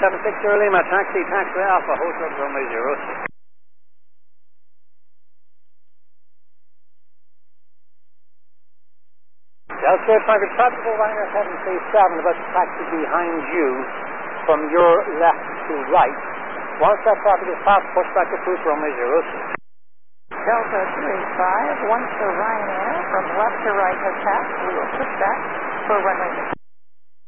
760 Lima, taxi Alpha, Hotel Romeo 06. Delta 500, tropical liner 737, about to taxi behind you from your left to right. Once that traffic is passed, push back to cruise Romeo 06. Delta 285, once the Ryanair from left to right has passed, we will push back for runway